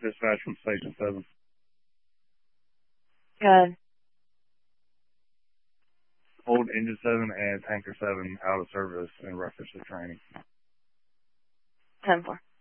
Dispatch from Station 7. Good. Old Engine 7 and Tanker 7 out of service in reference to training. 10-4.